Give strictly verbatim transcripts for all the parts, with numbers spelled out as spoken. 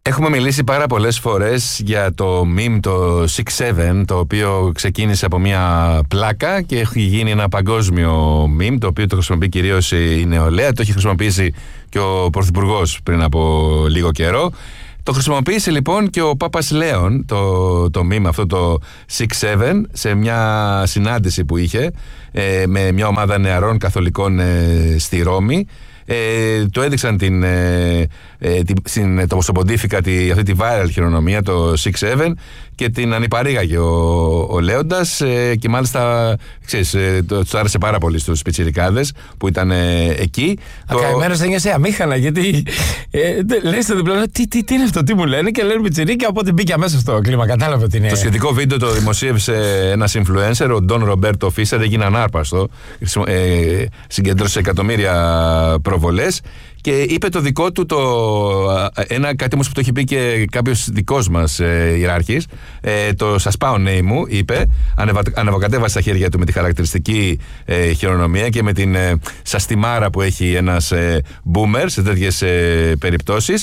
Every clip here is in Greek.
Έχουμε μιλήσει πάρα πολλές φορές για το meme, το six seven, το οποίο ξεκίνησε από μια πλάκα και έχει γίνει ένα παγκόσμιο meme, το οποίο το χρησιμοποιεί κυρίως η νεολαία, το έχει χρησιμοποιήσει και ο Πρωθυπουργός πριν από λίγο καιρό. Το χρησιμοποίησε λοιπόν και ο Πάπας Λέων, το, το meme αυτό, το six seven, σε μια συνάντηση που είχε ε, με μια ομάδα νεαρών καθολικών ε, στη Ρώμη. Ε, το έδειξαν την, ε, ε, την, το Ποντίφικα, τη, αυτή τη viral χειρονομία, το six seven, και την ανυπαρήγαγε ο, ο Λέοντας, ε, και μάλιστα ξέρεις, ε, το, το άρεσε πάρα πολύ στους πιτσιρικάδες που ήταν ε, εκεί. Ο καημένος ένιωσε αμήχανα, γιατί ε, λέει στο διπλανό, τι, τι, τι είναι αυτό, τι μου λένε, και λένε πιτσιρίκια, οπότε μπήκε αμέσως στο κλίμα, κατάλαβε ότι είναι. Το σχετικό βίντεο το δημοσίευσε ένας influencer, ο Ντον Ρομπέρτο Φίσερ, έγινε ανάρπαστο, ε, συγκέντρωσε εκατομμύρια προβολές και είπε το δικό του, το, ένα κάτι όμως που το έχει πει και κάποιος δικός μας ε, ιεράρχης, ε, το «Σας πάω νέοι μου», είπε, ανεβα, ανεβοκατέβασε τα χέρια του με τη χαρακτηριστική ε, χειρονομία και με την ε, σαστιμάρα που έχει ένας ε, boomer σε τέτοιες ε, περιπτώσεις.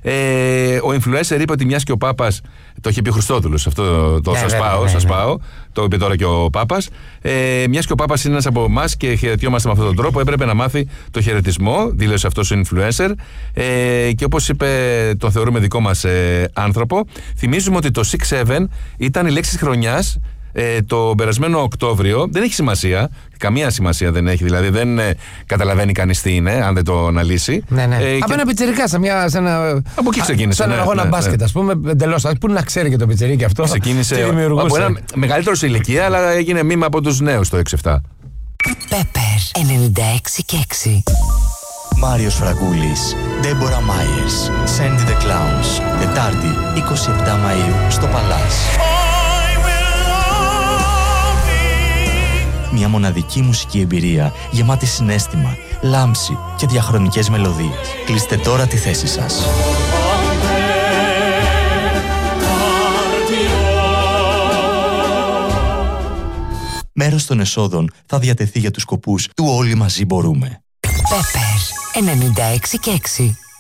Ε, ο influencer είπε ότι μιας και ο Πάπας, το είχε πει ο Χριστόδουλος αυτό το, το ναι, σας ναι, πάω, ναι, σας ναι. πάω, το είπε τώρα και ο Πάπας. Ε, μιας και ο Πάπας είναι ένας από εμάς και χαιρετιόμαστε με αυτόν τον τρόπο, έπρεπε να μάθει το χαιρετισμό, δήλωσε αυτός ο influencer. Ε, και όπως είπε, τον θεωρούμε δικό μας ε, άνθρωπο. Θυμίζουμε ότι το six seven ήταν η λέξη της χρονιάς. Ε, το περασμένο Οκτώβριο, δεν έχει σημασία, καμία σημασία δεν έχει, δηλαδή δεν ε, καταλαβαίνει κανείς τι είναι, αν δεν το αναλύσει. Ναι, ναι. Ε, από και... ένα πιτσιρικά, σε, μια, σε ένα. Από εκεί ξεκίνησε. Σε έναν ναι, αγώνα ναι, μπάσκετ, ναι. ας πούμε, εντελώς. Πού να ξέρει και το πιτσιρίκι αυτό. Ξεκίνησε από ένα μεγαλύτερο σε ηλικία, αλλά έγινε μήμα από τους νέους το έξι επτά. Pepper ενενήντα έξι και έξι. Μάριος Φραγκούλης, Ντέμπορα Μάιερς, Sandy the Clowns, Τετάρτη είκοσι επτά Μαΐου στο Παλάς. Μια μοναδική μουσική εμπειρία γεμάτη συναίσθημα, λάμψη και διαχρονικές μελωδίες. Κλείστε τώρα τη θέση σας. Μέρος των εσόδων θα διατεθεί για τους σκοπούς του «Όλοι μαζί μπορούμε». Pepper ενενήντα έξι και έξι.